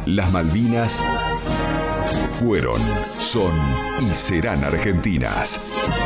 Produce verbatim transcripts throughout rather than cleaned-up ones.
Las Malvinas fueron, son y serán argentinas.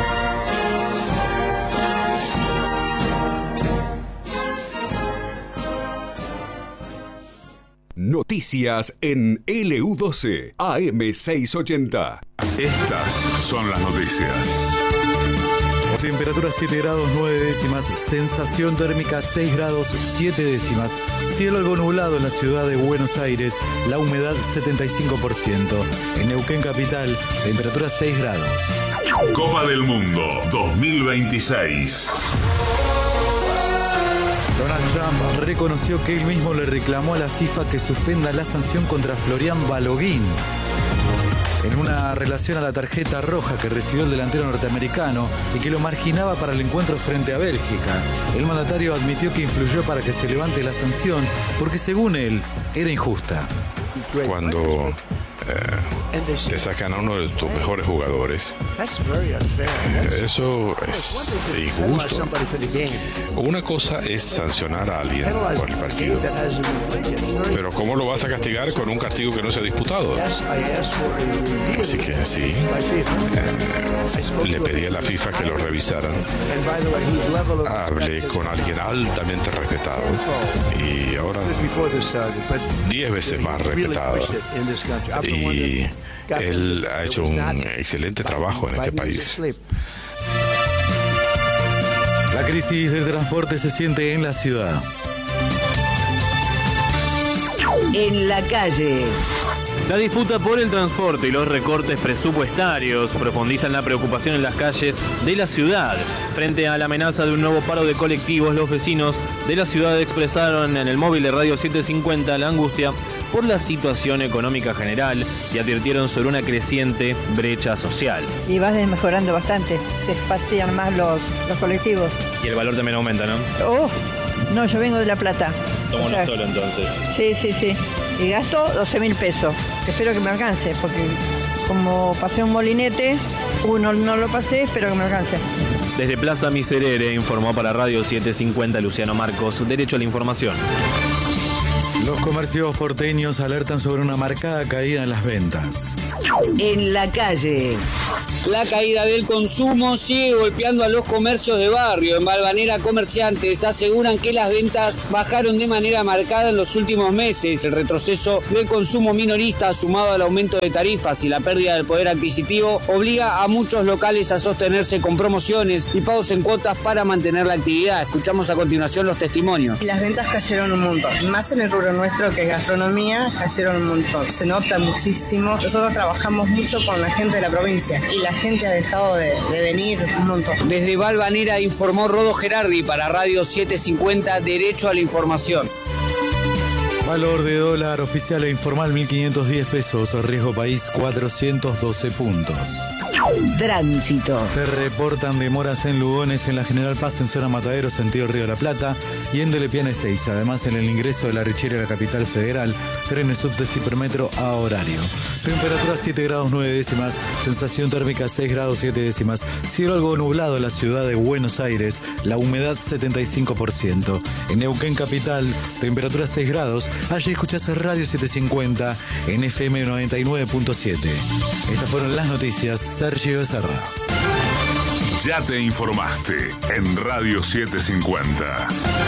Noticias en L U doce A M seiscientos ochenta. Estas son las noticias. Temperatura siete grados nueve décimas, sensación térmica seis grados siete décimas, cielo algo nublado en la ciudad de Buenos Aires, la humedad setenta y cinco por ciento. En Neuquén capital, temperatura seis grados. Copa del Mundo dos mil veintiséis. Donald Trump reconoció que él mismo le reclamó a la FIFA que suspenda la sanción contra Florian Balogun en una relación a la tarjeta roja que recibió el delantero norteamericano y que lo marginaba para el encuentro frente a Bélgica. El mandatario admitió que influyó para que se levante la sanción porque, según él, era injusta. Cuando eh, te sacan a uno de tus mejores jugadores, eh, eso es injusto. Una cosa es sancionar a alguien por el partido, pero ¿cómo lo vas a castigar con un castigo que no se ha disputado? Así que sí, eh, le pedí a la FIFA que lo revisaran. Hablé con alguien altamente respetado y ahora diez veces más respetado. Y él ha hecho un excelente trabajo en este país. La crisis del transporte se siente en la ciudad. En la calle. La disputa por el transporte y los recortes presupuestarios profundizan la preocupación en las calles de la ciudad. Frente a la amenaza de un nuevo paro de colectivos, los vecinos de la ciudad expresaron en el móvil de Radio setecientos cincuenta la angustia por la situación económica general y advirtieron sobre una creciente brecha social. Y va mejorando bastante, se espacian más los, los colectivos. Y el valor también aumenta, ¿no? Oh, no, yo vengo de La Plata. Toma o sea, uno solo entonces. Sí, sí, sí. Y gasto doce mil pesos. Espero que me alcance, porque como pasé un molinete, uno no lo pasé, espero que me alcance. Desde Plaza Miserere informó para Radio setecientos cincuenta Luciano Marcos, Derecho a la Información. Los comercios porteños alertan sobre una marcada caída en las ventas. En la calle. La caída del consumo sigue golpeando a los comercios de barrio. En Valvanera, comerciantes aseguran que las ventas bajaron de manera marcada en los últimos meses. El retroceso del consumo minorista, sumado al aumento de tarifas y la pérdida del poder adquisitivo, obliga a muchos locales a sostenerse con promociones y pagos en cuotas para mantener la actividad. Escuchamos a continuación los testimonios. Las ventas cayeron un montón. Más en el rubro nuestro, que es gastronomía, cayeron un montón. Se nota muchísimo. Nosotros trabajamos mucho con la gente de la provincia y la gente ha dejado de, de venir un montón. Desde Valvanera informó Rodo Gerardi para Radio setecientos cincuenta, Derecho a la Información. Valor de dólar oficial e informal mil quinientos diez pesos, riesgo país cuatrocientos doce puntos. Tránsito. Se reportan demoras en Lugones, en la General Paz, en zona Matadero, sentido Río de la Plata, y en Delepiane Ezeiza. Además, en el ingreso de la Richera a la capital federal, trenes subte Hipermetro a horario. Temperatura siete grados nueve décimas, sensación térmica seis grados siete décimas, cielo algo nublado en la ciudad de Buenos Aires, la humedad setenta y cinco por ciento. En Neuquén capital, temperatura seis grados. Allí escuchás Radio setecientos cincuenta en F M noventa y nueve punto siete. Estas fueron las noticias. Sergio Becerra. Ya te informaste en Radio setecientos cincuenta.